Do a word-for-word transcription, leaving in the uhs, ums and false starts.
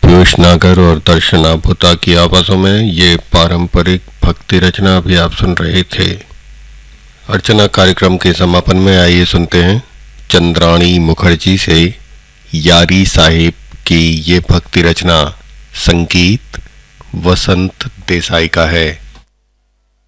पीयूष नागर और दर्शना भुता की आवाज़ों में ये पारंपरिक भक्ति रचना अभी आप सुन रहे थे। अर्चना कार्यक्रम के समापन में आइए सुनते हैं चंद्राणी मुखर्जी से यारी साहिब की ये भक्ति रचना। संगीत वसंत देसाई का है।